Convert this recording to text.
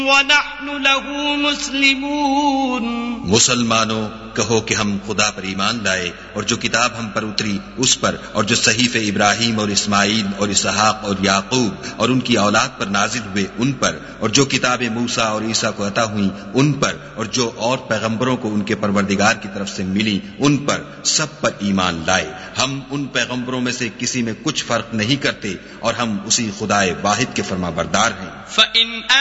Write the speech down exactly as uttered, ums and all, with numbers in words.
वनहनु लहू मुस्लिमून। मुसलमानों, कहो कि हम खुदा पर ईमान लाए और जो किताब हम पर उतरी उस पर, और जो सहीफे इब्राहिम और इस्माइल और इसहाक और याकूब और उनकी औलाद पर नाजिल हुए उन पर, और जो किताबें मूसा और ईसा को अता हुई उन पर, और जो और पैगंबरों को उनके परवरदिगार की तरफ से मिली उन पर, सब पर ईमान लाए। हम उन पैगंबरों में से किसी में कुछ फर्क नहीं करते और हम उसी खुदाए वाहिद के फरमाबरदार हैं।